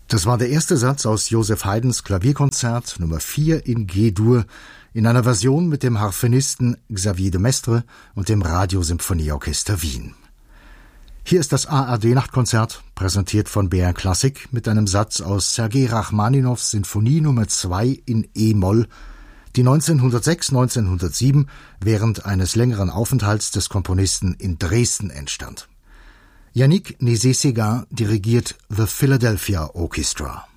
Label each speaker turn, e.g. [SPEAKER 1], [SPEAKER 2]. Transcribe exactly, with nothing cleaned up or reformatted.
[SPEAKER 1] Das war der erste Satz aus Joseph Haydns Klavierkonzert Nummer vier in G-Dur in einer Version mit dem Harfenisten Xavier de Maistre und dem Radiosymphonieorchester Wien. Hier ist das A R D-Nachtkonzert, präsentiert von B R Klassik mit einem Satz aus Sergei Rachmaninows Sinfonie Nummer zwei in E-Moll, die neunzehnhundertsechs neunzehnhundertsieben während eines längeren Aufenthalts des Komponisten in Dresden entstand. Yannick Nézet-Séguin dirigiert The Philadelphia Orchestra.